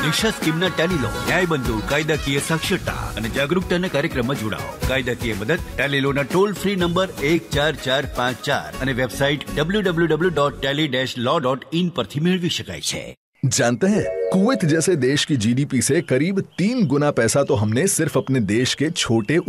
દિશા સ્કીમના Tally લો, ન્યાયબંધુ કાયદાકીય સાક્ષરતા અને જાગરૂકતાના કાર્યક્રમમાં જોડાઓ. કાયદાકીય મદદ ટેલી લોના ટોલ ફ્રી નંબર 14454 અને વેબસાઇટ www.tally-law.in પરથી મેળવી શકાય છે. जानते हैं कुवैत जैसे देश की जीडीपी से करीब 3 गुना पैसा तो हमने सिर्फ अपने देश के छोटे